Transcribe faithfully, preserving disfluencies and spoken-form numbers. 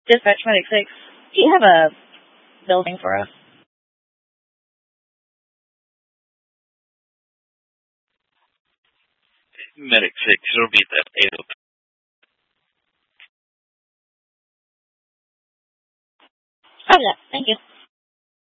Dispatch Medic six, do you have a building for us? Medic six, it'll be that eight oh. Oh, yeah, thank you.